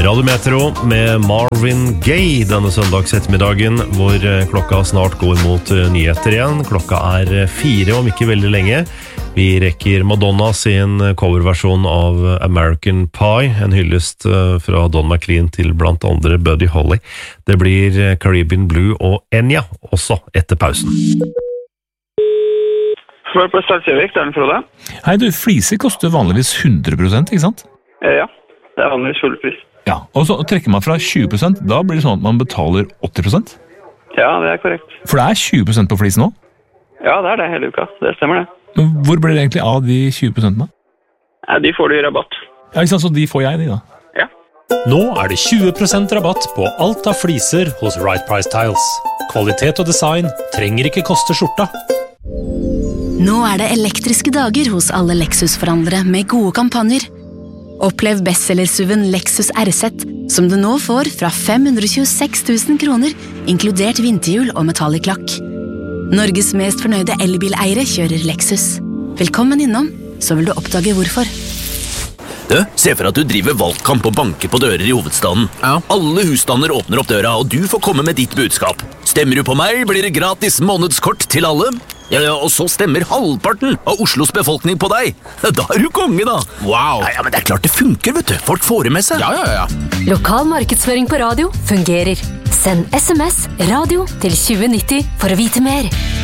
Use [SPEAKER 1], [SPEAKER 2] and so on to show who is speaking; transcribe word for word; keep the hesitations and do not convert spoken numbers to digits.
[SPEAKER 1] Radio Metro med Marvin Gaye denne søndagsettermiddagen, hvor klokka snart går mot nyheter igjen. Klokka er fire om ikke veldig lenge. Vi rekker Madonna sin coverversjon av American Pie, en hyllest fra Don McLean til blant andre Buddy Holly. Det blir Caribbean Blue og Enya, også etter pausen.
[SPEAKER 2] Svar på Stadsjøvik, det er den Frode.
[SPEAKER 3] Hei du, fliser koster vanligvis hundre prosent, ikke sant?
[SPEAKER 2] Ja, det er vanligvis full pris.
[SPEAKER 3] Ja, og så trekker man fra tjue prosent, da blir det sånn at man betaler åtti prosent?
[SPEAKER 2] Ja, det er korrekt.
[SPEAKER 3] For det er tjue prosent på flisen nå?
[SPEAKER 2] Ja, det er det hele uka, det stemmer det.
[SPEAKER 3] Men hvor blir det egentlig av de tjue prosentene?
[SPEAKER 2] Ja, de får du i rabatt.
[SPEAKER 3] Ja, ikke sant, så de får jeg, de da?
[SPEAKER 2] Ja.
[SPEAKER 4] Nå er det tjue prosent rabatt på alt av fliser hos Right Price Tiles. Kvalitet og design trenger ikke koste skjorta.
[SPEAKER 5] Nå er det elektriske dager hos alle Lexus-forhandlere med gode kampanjer. Opplev bestsellersuven Lexus R Z, som du nå får fra fem hundre tjueseks tusen kroner, inkludert vinterhjul og metallic-lakk. Norges mest fornøyde elbileiere kjører Lexus. Velkommen innom, så vil du oppdage hvorfor.
[SPEAKER 6] Du, se for at du driver valgkamp og banker på dører i hovedstaden. Ja. Alle husstander åpner opp døra, og du får komme med ditt budskap. Stemmer du på meg, blir det gratis månedskort til alle. Ja, ja, og så stemmer halvparten av Oslos befolkning på deg. Da er du konge, da. Wow. Ja, ja, men det er klart det funker, vet du. Folk får det med seg. Ja, ja, ja.
[SPEAKER 7] Lokal markedsføring på radio fungerer. Send sms radio til tjue nitti for å vite mer.